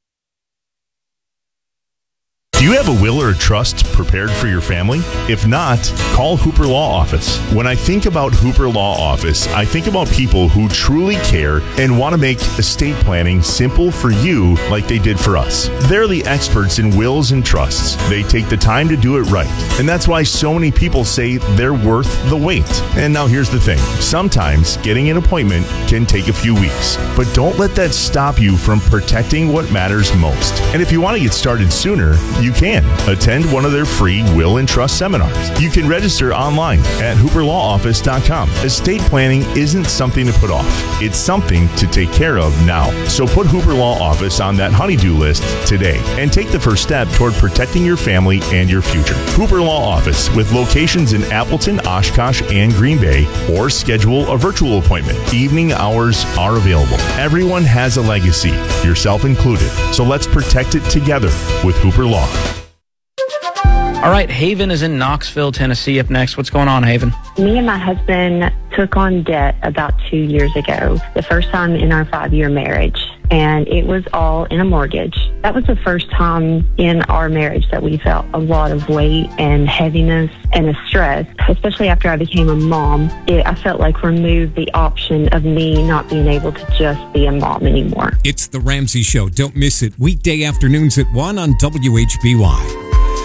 Do you have a will or a trust prepared for your family? If not, call Hooper Law Office. When I think about Hooper Law Office, I think about people who truly care and want to make estate planning simple for you like they did for us. They're the experts in wills and trusts. They take the time to do it right. And that's why so many people say they're worth the wait. And now here's the thing. Sometimes getting an appointment can take a few weeks. But don't let that stop you from protecting what matters most. And if you want to get started sooner, you can attend one of their free will and trust seminars. You can register online at hooper law office dot com. Estate planning isn't something to put off. It's something to take care of now. So put Hooper Law Office on that honey-do list today and take the first step toward protecting your family and your future. Hooper Law Office with locations in Appleton, Oshkosh, and Green Bay, or schedule a virtual appointment. Evening hours are available. Everyone has a legacy, yourself included. So let's protect it together with Hooper Law. All right, Haven is in Knoxville, Tennessee. Up next, what's going on, Haven? Me and my husband took on debt about two years ago, the first time in our five-year marriage, and it was all in a mortgage. That was the first time in our marriage that we felt a lot of weight and heaviness and a stress, especially after I became a mom. It, I felt like removed the option of me not being able to just be a mom anymore. It's The Ramsey Show. Don't miss it. Weekday afternoons at one on W H B Y.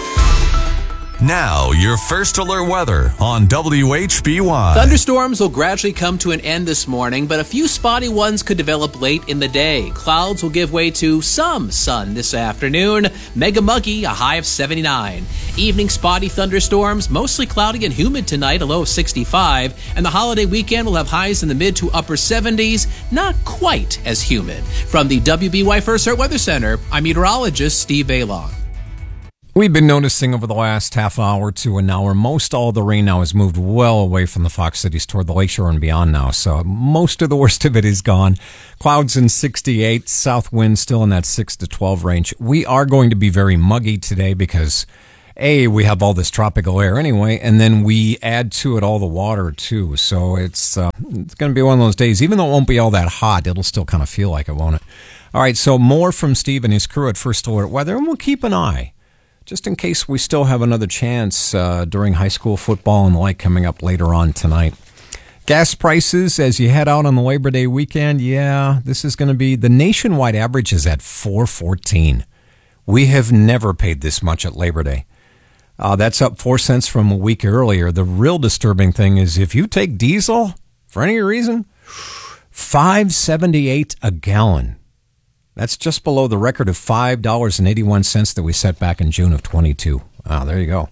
Now, your first alert weather on W H B Y. Thunderstorms will gradually come to an end this morning, but a few spotty ones could develop late in the day. Clouds will give way to some sun this afternoon. Mega muggy, a high of seventy-nine. Evening spotty thunderstorms, mostly cloudy and humid tonight, a low of sixty-five. And the holiday weekend will have highs in the mid to upper seventies, not quite as humid. From the W B Y First Alert Weather Center, I'm meteorologist Steve Bailon. We've been noticing over the last half hour to an hour, most all the rain now has moved well away from the Fox cities toward the lakeshore and beyond now. So most of the worst of it is gone. Clouds in sixty-eight, south wind still in that six to twelve range. We are going to be very muggy today because, A, we have all this tropical air anyway, and then we add to it all the water too. So it's, uh, it's going to be one of those days. Even though it won't be all that hot, it'll still kind of feel like it, won't it? All right, so more from Steve and his crew at First Alert Weather, and we'll keep an eye, just in case we still have another chance uh, during high school football and the like coming up later on tonight. Gas prices as you head out on the Labor Day weekend, yeah, this is going to be, the nationwide average is at four fourteen. We have never paid this much at Labor Day. Uh, that's up four cents from a week earlier. The real disturbing thing is if you take diesel, for any reason, five seventy-eight a gallon. That's just below the record of five dollars and eighty-one cents that we set back in June of twenty-two. Ah, there you go.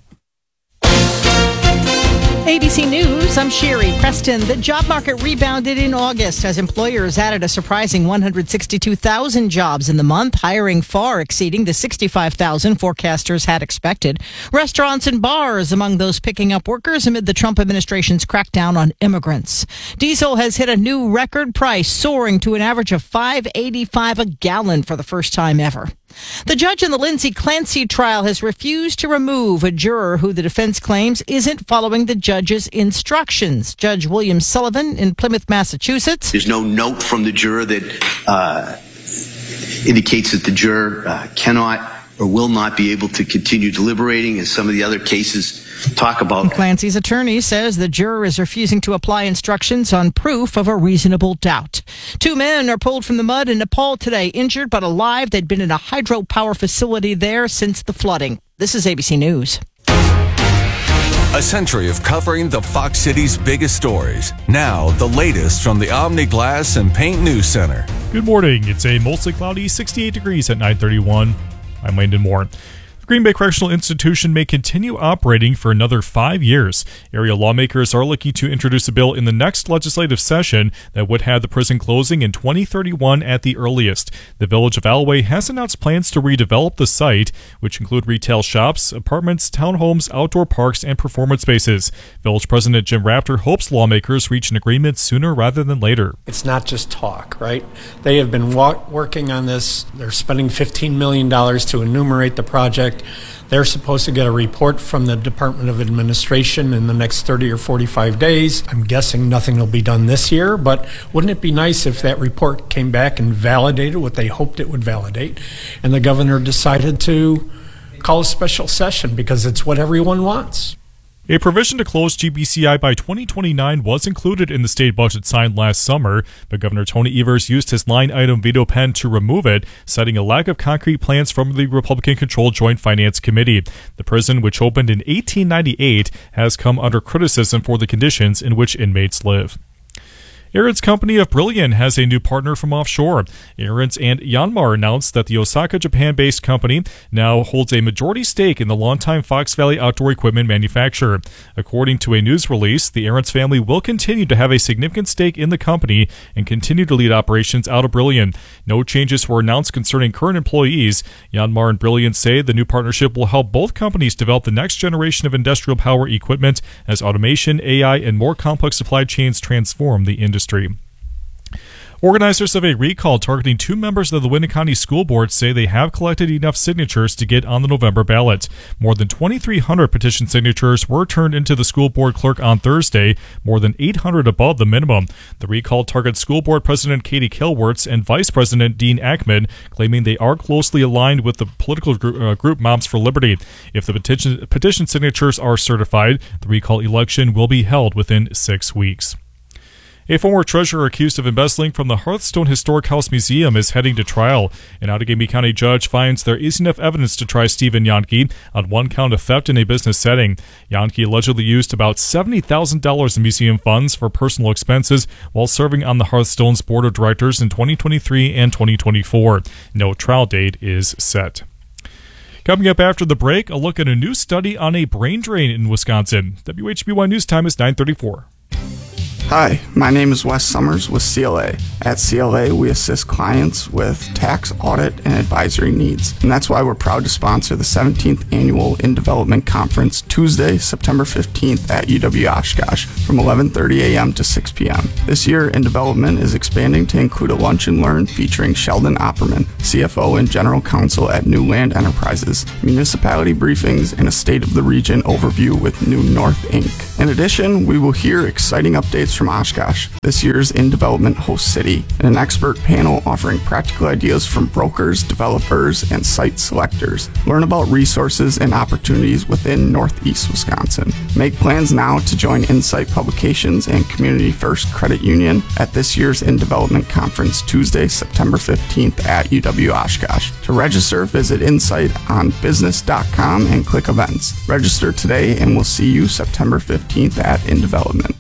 A B C News, I'm Sherry Preston. The job market rebounded in August as employers added a surprising one hundred sixty-two thousand jobs in the month, hiring far exceeding the sixty-five thousand forecasters had expected. Restaurants and bars among those picking up workers amid the Trump administration's crackdown on immigrants. Diesel has hit a new record price, soaring to an average of five eighty-five a gallon for the first time ever. The judge in the Lindsay Clancy trial has refused to remove a juror who the defense claims isn't following the judge's instructions. Judge William Sullivan in Plymouth, Massachusetts. There's no note from the juror that uh, indicates that the juror uh, cannot or will not be able to continue deliberating, as some of the other cases talk about. Clancy's attorney says the juror is refusing to apply instructions on proof of a reasonable doubt. Two men are pulled from the mud in Nepal today, injured but alive. They'd been in a hydropower facility there since the flooding. This is A B C News. A century of covering the Fox City's biggest stories. Now, the latest from the Omni Glass and Paint News Center. Good morning. It's a mostly cloudy sixty-eight degrees at nine thirty-one. I'm Landon Moore. Green Bay Correctional Institution may continue operating for another five years. Area lawmakers are looking to introduce a bill in the next legislative session that would have the prison closing in twenty thirty-one at the earliest. The Village of Alway has announced plans to redevelop the site, which include retail shops, apartments, townhomes, outdoor parks, and performance spaces. Village President Jim Raptor hopes lawmakers reach an agreement sooner rather than later. It's not just talk, right? They have been wa- working on this. They're spending fifteen million dollars to enumerate the project. They're supposed to get a report from the Department of Administration in the next thirty or forty-five days. I'm guessing nothing will be done this year, but wouldn't it be nice if that report came back and validated what they hoped it would validate, and the governor decided to call a special session because it's what everyone wants? A provision to close G B C I by twenty twenty-nine was included in the state budget signed last summer, but Governor Tony Evers used his line-item veto pen to remove it, citing a lack of concrete plans from the Republican-controlled Joint Finance Committee. The prison, which opened in eighteen ninety-eight, has come under criticism for the conditions in which inmates live. Aaron's company of Brilliant has a new partner from offshore. Aaron's and Yanmar announced that the Osaka, Japan-based company now holds a majority stake in the longtime Fox Valley outdoor equipment manufacturer. According to a news release, the Aaron's family will continue to have a significant stake in the company and continue to lead operations out of Brilliant. No changes were announced concerning current employees. Yanmar and Brilliant say the new partnership will help both companies develop the next generation of industrial power equipment as automation, A I, and more complex supply chains transform the industry. Organizers of a recall targeting two members of the Winneconne School Board say they have collected enough signatures to get on the November ballot. More than twenty-three hundred petition signatures were turned into the school board clerk on Thursday, more than eight hundred above the minimum. The recall targets School Board President Katie Kilwertz and Vice President Dean Ackman, claiming they are closely aligned with the political group, uh, group Moms for Liberty. If the petition, petition signatures are certified, the recall election will be held within six weeks. A former treasurer accused of embezzling from the Hearthstone Historic House Museum is heading to trial. An Outagamie County judge finds there is enough evidence to try Stephen Yonke on one count of theft in a business setting. Yonke allegedly used about seventy thousand dollars in museum funds for personal expenses while serving on the Hearthstone's board of directors in twenty twenty-three and twenty twenty-four. No trial date is set. Coming up after the break, a look at a new study on a brain drain in Wisconsin. W H B Y News Time is nine thirty-four. Hi, my name is Wes Summers with C L A. At C L A, we assist clients with tax, audit, and advisory needs. And that's why we're proud to sponsor the seventeenth Annual In Development Conference Tuesday, September fifteenth at U W-Oshkosh from eleven thirty a.m. to six p.m. This year, In Development is expanding to include a lunch and learn featuring Sheldon Opperman, C F O and General Counsel at New Land Enterprises, municipality briefings, and a State of the Region overview with New North Incorporated. In addition, we will hear exciting updates from Oshkosh, this year's In Development host city, and an expert panel offering practical ideas from brokers, developers, and site selectors. Learn about resources and opportunities within Northeast Wisconsin. Make plans now to join Insight Publications and Community First Credit Union at this year's In Development Conference Tuesday, September fifteenth at U W-Oshkosh. To register, visit Insight on business dot com and click events. Register today and we'll see you September fifteenth at In Development.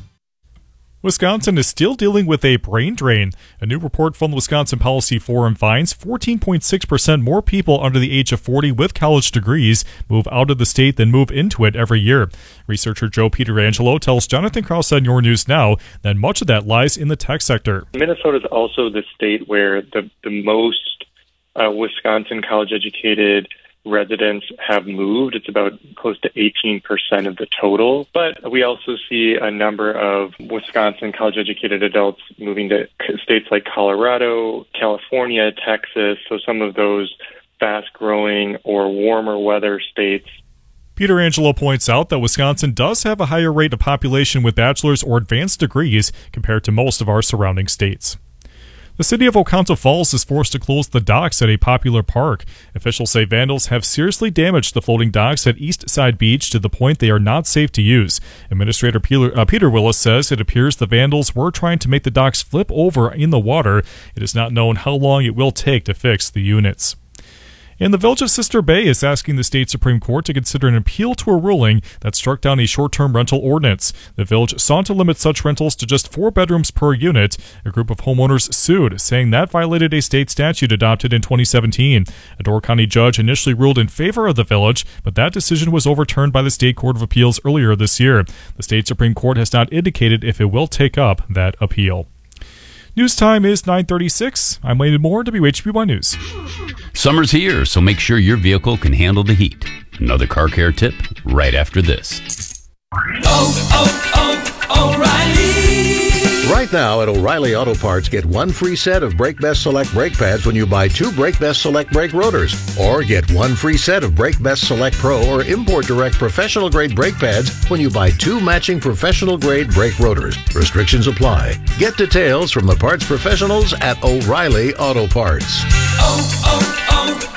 Wisconsin is still dealing with a brain drain. A new report from the Wisconsin Policy Forum finds fourteen point six percent more people under the age of forty with college degrees move out of the state than move into it every year. Researcher Joe Pietrangelo tells Jonathan Krause on Your News Now that much of that lies in the tech sector. Minnesota is also the state where the, the most uh, Wisconsin college-educated residents have moved. It's about close to eighteen percent of the total. But we also see a number of Wisconsin college-educated adults moving to states like Colorado, California, Texas, so some of those fast-growing or warmer weather states. Pietrangelo points out that Wisconsin does have a higher rate of population with bachelor's or advanced degrees compared to most of our surrounding states. The city of Oconto Falls is forced to close the docks at a popular park. Officials say vandals have seriously damaged the floating docks at East Side Beach to the point they are not safe to use. Administrator Peter, uh, Peter Willis says it appears the vandals were trying to make the docks flip over in the water. It is not known how long it will take to fix the units. And the Village of Sister Bay is asking the state Supreme Court to consider an appeal to a ruling that struck down a short-term rental ordinance. The village sought to limit such rentals to just four bedrooms per unit. A group of homeowners sued, saying that violated a state statute adopted in twenty seventeen. A Door County judge initially ruled in favor of the village, but that decision was overturned by the State Court of Appeals earlier this year. The state Supreme Court has not indicated if it will take up that appeal. News time is nine thirty-six. I'm Landon Moore, W H B Y News. Summer's here, so make sure your vehicle can handle the heat. Another car care tip right after this. Oh, oh, oh, O'Reilly! Right now at O'Reilly Auto Parts, get one free set of Brake Best Select brake pads when you buy two Brake Best Select brake rotors. Or get one free set of Brake Best Select Pro or Import Direct professional grade brake pads when you buy two matching professional grade brake rotors. Restrictions apply. Get details from the parts professionals at O'Reilly Auto Parts. Oh,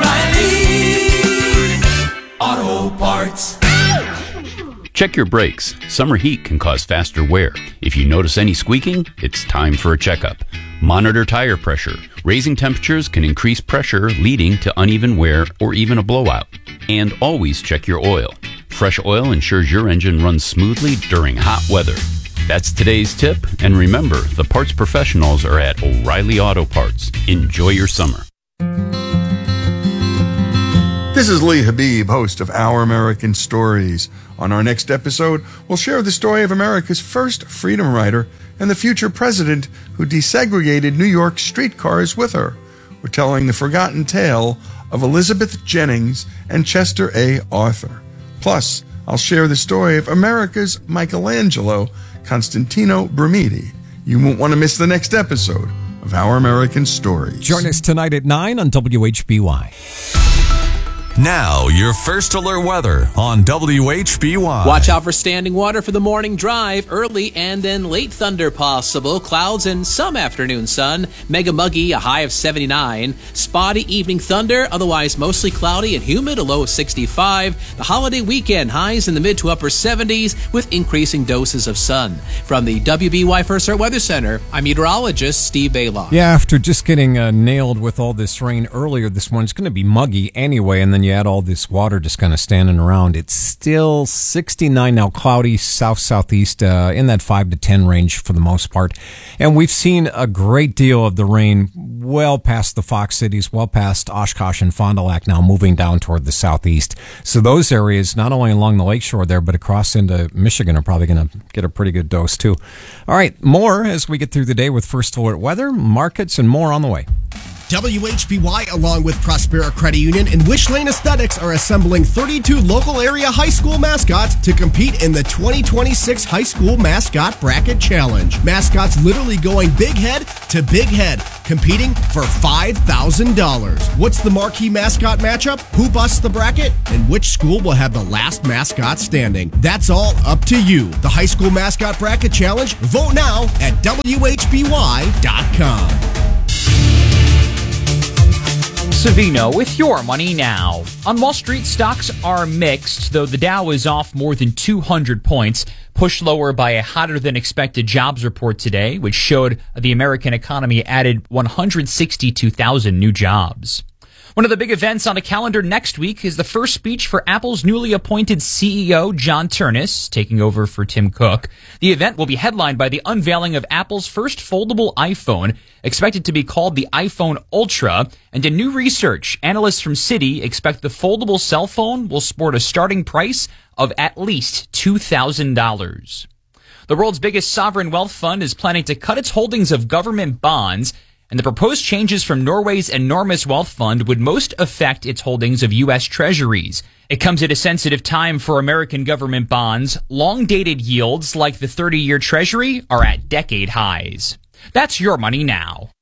oh, oh, O'Reilly Auto Parts. Check your brakes. Summer heat can cause faster wear. If you notice any squeaking, it's time for a checkup. Monitor tire pressure. Raising temperatures can increase pressure, leading to uneven wear or even a blowout. And always check your oil. Fresh oil ensures your engine runs smoothly during hot weather. That's today's tip, and remember, the parts professionals are at O'Reilly Auto Parts. Enjoy your summer. This is Lee Habib, host of Our American Stories. On our next episode, we'll share the story of America's first freedom rider and the future president who desegregated New York streetcars with her. We're telling the forgotten tale of Elizabeth Jennings and Chester A. Arthur. Plus, I'll share the story of America's Michelangelo, Constantino Brumidi. You won't want to miss the next episode. of Our American Stories. Join us tonight at nine on W H B Y. Now, your first alert weather on W H B Y. Watch out for standing water for the morning drive. Early and then late thunder possible. Clouds and some afternoon sun. Mega muggy, a high of seventy-nine. Spotty evening thunder, otherwise mostly cloudy and humid, a low of sixty-five. The holiday weekend, highs in the mid to upper seventies with increasing doses of sun. From the W B Y First Alert Weather Center, I'm meteorologist Steve Baylock. Yeah, after just getting uh, nailed with all this rain earlier this morning, it's going to be muggy anyway, and then you add all this water just kind of standing around. It's still sixty-nine now, cloudy, south-southeast, uh, in that five to ten range for the most part. And we've seen a great deal of the rain well past the Fox cities, well past Oshkosh and Fond du Lac now, moving down toward the southeast. So those areas, not only along the lakeshore there, but across into Michigan, are probably going to get a pretty good dose too. All right, more as we get through the day with First Alert weather, markets, and more on the way. W H B Y, along with Prospera Credit Union and Wish Lane Aesthetics, are assembling thirty-two local area high school mascots to compete in the twenty twenty-six High School Mascot Bracket Challenge. Mascots literally going big head to big head, competing for five thousand dollars. What's the marquee mascot matchup? Who busts the bracket? And which school will have the last mascot standing? That's all up to you. The High School Mascot Bracket Challenge. Vote now at W H B Y dot com. Savino with your money now. On Wall Street, stocks are mixed, though the Dow is off more than two hundred points, pushed lower by a hotter than expected jobs report today, which showed the American economy added one hundred sixty-two thousand new jobs. One of the big events on the calendar next week is the first speech for Apple's newly appointed C E O, John Ternus, taking over for Tim Cook. The event will be headlined by the unveiling of Apple's first foldable iPhone, expected to be called the iPhone Ultra. And in new research, analysts from Citi expect the foldable cell phone will sport a starting price of at least two thousand dollars. The world's biggest sovereign wealth fund is planning to cut its holdings of government bonds, and the proposed changes from Norway's enormous wealth fund would most affect its holdings of U S treasuries. It comes at a sensitive time for American government bonds. Long-dated yields like the thirty-year treasury are at decade highs. That's your money now.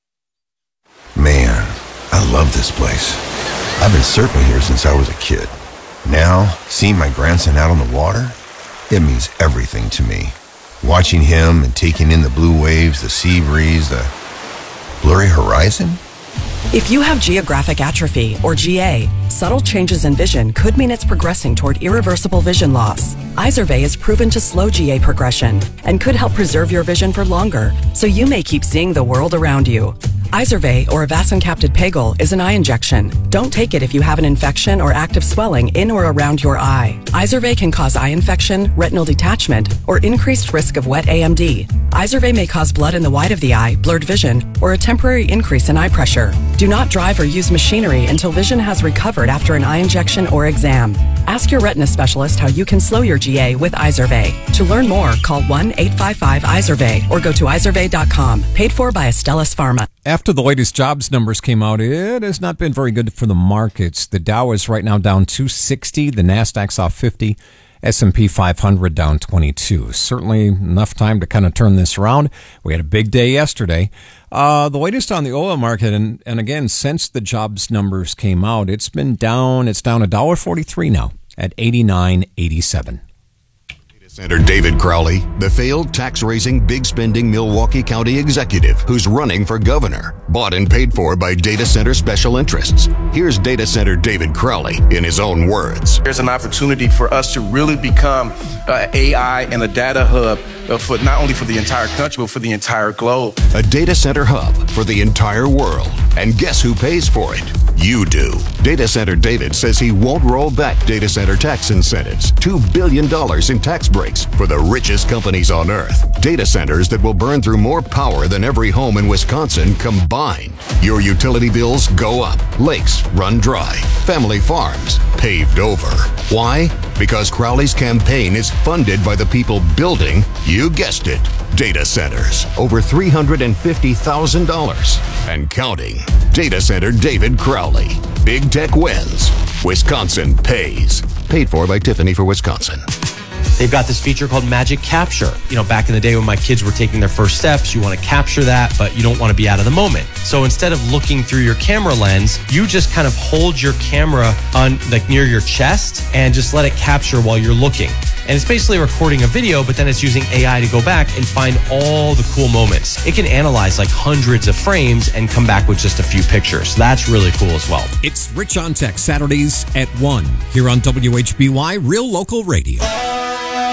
Man, I love this place. I've been surfing here since I was a kid. Now, seeing my grandson out on the water, it means everything to me. Watching him and taking in the blue waves, the sea breeze, the blurry horizon? If you have geographic atrophy, or G A, subtle changes in vision could mean it's progressing toward irreversible vision loss. Izervay is proven to slow G A progression and could help preserve your vision for longer, so you may keep seeing the world around you. Izervay, or avacincaptad pegol, is an eye injection. Don't take it if you have an infection or active swelling in or around your eye. Izervay can cause eye infection, retinal detachment, or increased risk of wet A M D. Izervay may cause blood in the white of the eye, blurred vision, or a temporary increase in eye pressure. Do not drive or use machinery until vision has recovered after an eye injection or exam. Ask your retina specialist how you can slow your G A with Izervay. To learn more, call one eight five five Izervay or go to izervay dot com. Paid for by Astellas Pharma. After the latest jobs numbers came out, it has not been very good for the markets. The Dow is right now down two sixty, the Nasdaq's off fifty, S and P five hundred down twenty-two. Certainly enough time to kind of turn this around. We had a big day yesterday. Uh, the latest on the oil market, and, and again, since the jobs numbers came out, it's been down. It's down one dollar forty-three now at eighty-nine eighty-seven. Senator David Crowley, the failed tax-raising, big-spending Milwaukee County executive who's running for governor, bought and paid for by data center special interests. Here's Data Center David Crowley in his own words. There's an opportunity for us to really become uh, A I and a data hub uh, for not only for the entire country, but for the entire globe. A data center hub for the entire world. And guess who pays for it? You do. Data Center David says he won't roll back data center tax incentives. two billion dollars in tax breaks for the richest companies on earth. Data centers that will burn through more power than every home in Wisconsin combined. Your utility bills go up. Lakes run dry. Family farms paved over. Why? Because Crowley's campaign is funded by the people building, you guessed it, data centers. Over three hundred fifty thousand dollars and counting. Data Center David Crowley. Big tech wins. Wisconsin pays. Paid for by Tiffany for Wisconsin. They've got this feature called Magic Capture. You know, back in the day when my kids were taking their first steps, you want to capture that, but you don't want to be out of the moment. So instead of looking through your camera lens, you just kind of hold your camera on like near your chest and just let it capture while you're looking. And it's basically recording a video, but then it's using A I to go back and find all the cool moments. It can analyze like hundreds of frames and come back with just a few pictures. That's really cool as well. It's Rich on Tech, Saturdays at one, here on W H B Y Real Local Radio.